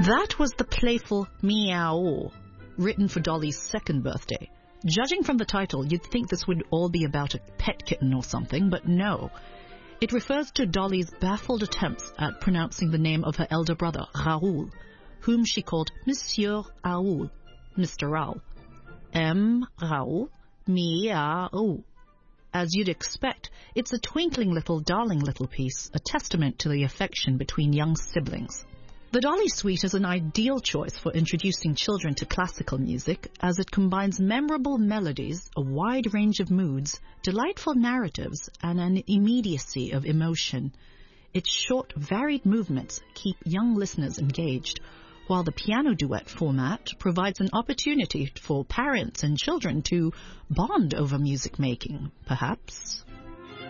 That was the playful Meow, written for Dolly's second birthday. Judging from the title, you'd think this would all be about a pet kitten or something, but no. It refers to Dolly's baffled attempts at pronouncing the name of her elder brother, Raoul, whom she called Monsieur Raoul, Mr. Raoul. M. Raoul, Meow. As you'd expect, it's a twinkling little, darling little piece, a testament to the affection between young siblings. The Dolly Suite is an ideal choice for introducing children to classical music, as it combines memorable melodies, a wide range of moods, delightful narratives, and an immediacy of emotion. Its short, varied movements keep young listeners engaged, while the piano duet format provides an opportunity for parents and children to bond over music making, perhaps.